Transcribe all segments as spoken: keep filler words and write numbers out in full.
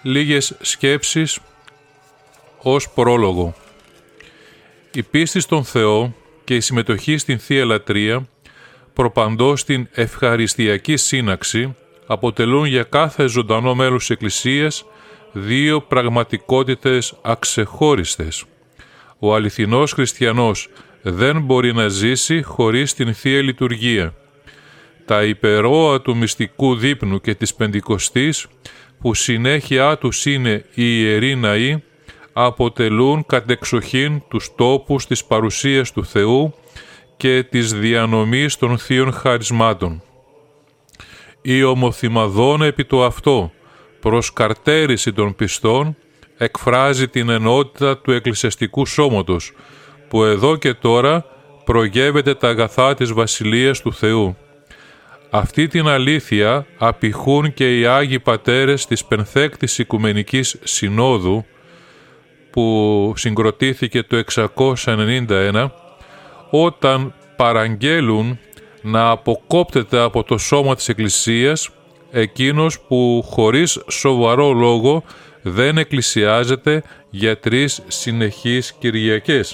Λίγες σκέψεις ως πρόλογο. Η πίστη στον Θεό και η συμμετοχή στην Θεία Λατρεία, προπαντός στην ευχαριστιακή σύναξη, αποτελούν για κάθε ζωντανό μέλος της Εκκλησίας δύο πραγματικότητες αξεχώριστες. Ο αληθινός χριστιανός δεν μπορεί να ζήσει χωρίς την Θεία Λειτουργία. Τα υπερώα του μυστικού δείπνου και της Πεντηκοστής, που συνέχεια τους είναι οι ιεροί ναοί, αποτελούν κατεξοχήν τους τόπους της παρουσίας του Θεού και της διανομής των θείων χαρισμάτων. Η ομοθυμαδόν επί το αυτό προσκαρτέρηση των πιστών εκφράζει την ενότητα του εκκλησιαστικού σώματος, που εδώ και τώρα προγεύεται τα αγαθά της Βασιλείας του Θεού. Αυτή την αλήθεια απηχούν και οι Άγιοι Πατέρες της Πενθέκτης Οικουμενικής Συνόδου, που συγκροτήθηκε το εξακόσια ενενήντα ένα, όταν παραγγέλουν να αποκόπτεται από το σώμα της Εκκλησίας εκείνος που χωρίς σοβαρό λόγο δεν εκκλησιάζεται για τρεις συνεχείς Κυριακές.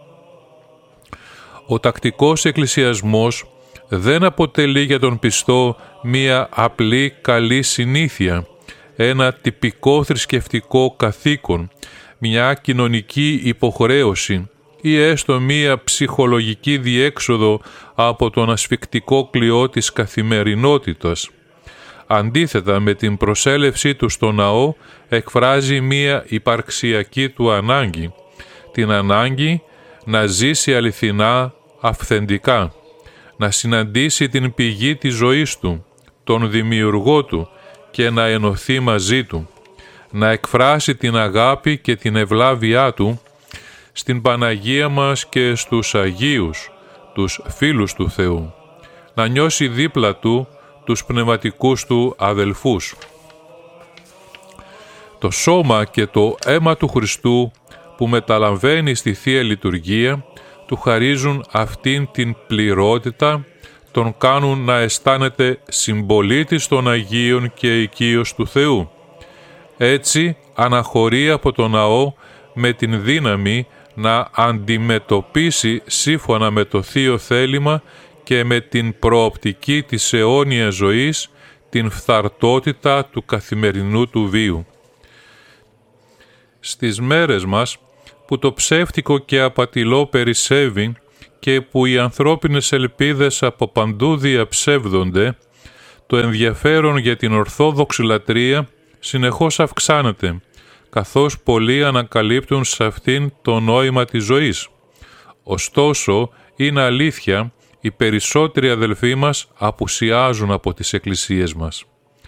Ο τακτικός εκκλησιασμός δεν αποτελεί για τον πιστό μία απλή καλή συνήθεια, ένα τυπικό θρησκευτικό καθήκον, μια κοινωνική υποχρέωση ή έστω μία ψυχολογική διέξοδο από τον ασφικτικό κλειό της καθημερινότητας. Αντίθετα, με την προσέλευσή του στο ναό εκφράζει μία υπαρξιακή του ανάγκη, την ανάγκη να ζήσει αληθινά, αυθεντικά, να συναντήσει την πηγή της ζωής του, τον δημιουργό του και να ενωθεί μαζί του, να εκφράσει την αγάπη και την ευλάβειά του στην Παναγία μας και στους Αγίους, τους φίλους του Θεού, να νιώσει δίπλα του τους πνευματικούς του αδελφούς. Το σώμα και το αίμα του Χριστού που μεταλαμβάνει στη Θεία Λειτουργία του χαρίζουν αυτήν την πληρότητα, τον κάνουν να αισθάνεται συμπολίτης των Αγίων και οικείος του Θεού. Έτσι αναχωρεί από το ναό με την δύναμη να αντιμετωπίσει σύμφωνα με το Θείο θέλημα και με την προοπτική της αιώνιας ζωής την φθαρτότητα του καθημερινού του βίου. Στις μέρες μας που το ψεύτικο και απατηλό περισσεύει και που οι ανθρώπινες ελπίδες από παντού διαψεύδονται, το ενδιαφέρον για την ορθόδοξη λατρεία συνεχώς αυξάνεται, καθώς πολλοί ανακαλύπτουν σε αυτήν το νόημα της ζωής. Ωστόσο, είναι αλήθεια, οι περισσότεροι αδελφοί μας απουσιάζουν από τις εκκλησίες μας.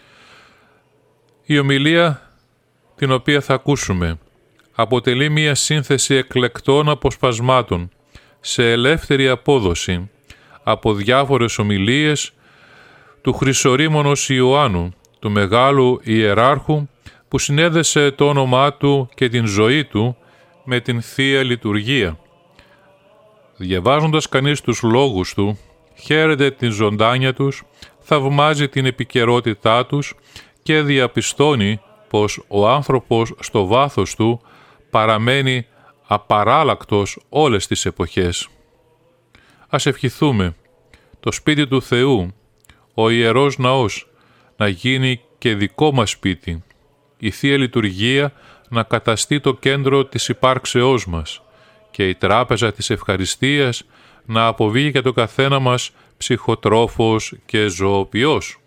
Η ομιλία την οποία θα ακούσουμε αποτελεί μία σύνθεση εκλεκτών αποσπασμάτων σε ελεύθερη απόδοση από διάφορες ομιλίες του Χρυσορήμωνος Ιωάννου, του μεγάλου ιεράρχου που συνέδεσε το όνομά του και την ζωή του με την Θεία Λειτουργία. Διαβάζοντας κανείς τους λόγους του, χαίρεται την ζωντάνια τους, θαυμάζει την επικαιρότητά τους και διαπιστώνει πως ο άνθρωπος στο βάθος του παραμένει απαράλλακτος όλες τις εποχές. Ας ευχηθούμε το σπίτι του Θεού, ο Ιερός Ναός, να γίνει και δικό μας σπίτι, η Θεία Λειτουργία να καταστεί το κέντρο της υπάρξεώς μας και η τράπεζα της ευχαριστίας να αποβεί για το καθένα μας ψυχοτρόφος και ζωοποιός.